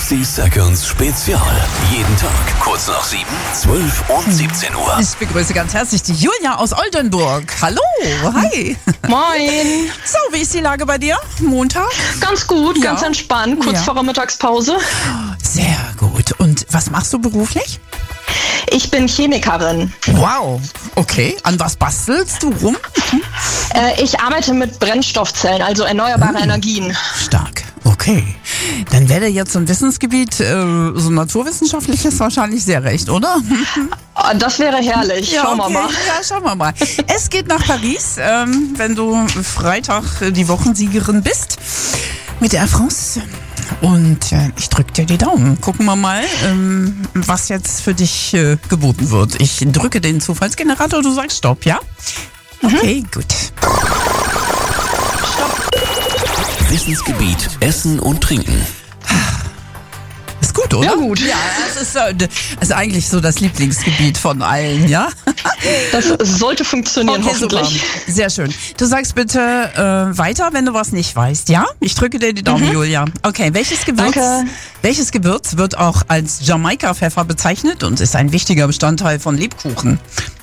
60 Seconds Spezial. Jeden Tag kurz nach 7, 12 und 17 Uhr. Ich begrüße ganz herzlich die Julia aus Oldenburg. Hallo, hi. Moin. So, wie ist die Lage bei dir? Montag? Ganz gut, Ja. ganz entspannt, kurz Ja. vor der Mittagspause. Sehr gut. Und was machst du beruflich? Ich bin Chemikerin. Wow, okay. An was bastelst du rum? Ich arbeite mit Brennstoffzellen, also erneuerbare Energien. Stark, okay. Dann wäre jetzt so ein Wissensgebiet, so naturwissenschaftliches wahrscheinlich sehr recht, oder? Das wäre herrlich. Schauen wir mal. Ja, schauen wir mal. Es geht nach Paris, wenn du Freitag die Wochensiegerin bist mit Air France. Und ich drücke dir die Daumen. Gucken wir mal, was jetzt für dich geboten wird. Ich drücke den Zufallsgenerator, du sagst Stopp, ja? Okay, gut. Wissensgebiet Essen und Trinken. Ist gut, oder? Ja, gut. Ja, es ist eigentlich so das Lieblingsgebiet von allen, ja? Das sollte funktionieren, hoffentlich. Super. Sehr schön. Du sagst bitte weiter, wenn du was nicht weißt, ja? Ich drücke dir die Daumen, Julia. Okay, welches Gewürz wird auch als Jamaika-Pfeffer bezeichnet und ist ein wichtiger Bestandteil von Lebkuchen?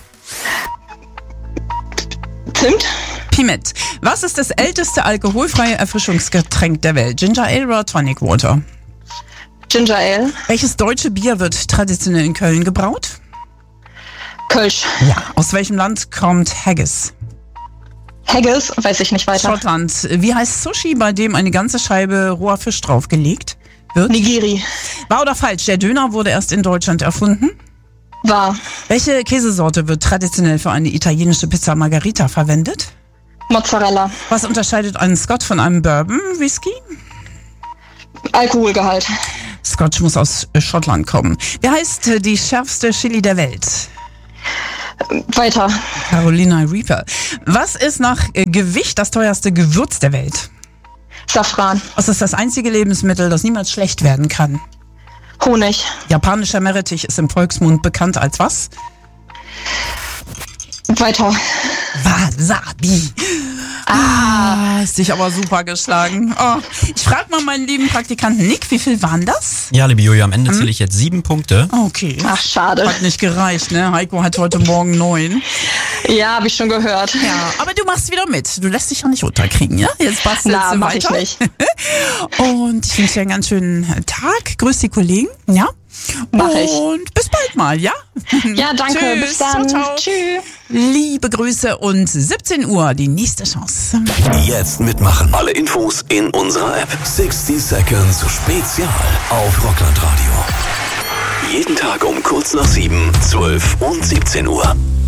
Zimt? Piment. Was ist das älteste alkoholfreie Erfrischungsgetränk der Welt? Ginger Ale oder Tonic Water? Ginger Ale? Welches deutsche Bier wird traditionell in Köln gebraut? Kölsch? Ja. Aus welchem Land kommt Haggis? Haggis? Weiß ich nicht weiter. Schottland. Wie heißt Sushi, bei dem eine ganze Scheibe roher Fisch draufgelegt wird? Nigiri? Wahr oder falsch? Der Döner wurde erst in Deutschland erfunden. Wahr? Welche Käsesorte wird traditionell für eine italienische Pizza Margherita verwendet? Mozzarella? Was unterscheidet einen Scotch von einem Bourbon Whisky? Alkoholgehalt? Scotch muss aus Schottland kommen. Wie heißt die schärfste Chili der Welt? Weiter? Carolina Reaper. Was ist nach Gewicht das teuerste Gewürz der Welt? Safran? Was ist das einzige Lebensmittel, das niemals schlecht werden kann? Honig? Japanischer Meerrettich ist im Volksmund bekannt als was? Weiter? Wasabi. Hast dich aber super geschlagen. Oh, ich frage mal meinen lieben Praktikanten Nick, wie viel waren das? Ja, liebe Julia, am Ende zähle ich jetzt 7 Punkte. Okay. Ach, schade. Hat nicht gereicht, ne? Heiko hat heute Morgen 9. Ja, habe ich schon gehört. Ja, aber du machst wieder mit. Du lässt dich ja nicht runterkriegen, ja? Jetzt bastelst Na, du mach weiter. ich nicht. Und ich wünsche dir einen ganz schönen Tag. Grüß die Kollegen, ja? Mach ich. Und bis bald mal, ja? Ja, danke. Tschüss, Bis dann. Ciao, ciao. Tschüss. Liebe Grüße und 17 Uhr, die nächste Chance. Jetzt mitmachen. Alle Infos in unserer App. 60 Seconds Spezial auf Rockland Radio. Jeden Tag um kurz nach 7, 12 und 17 Uhr.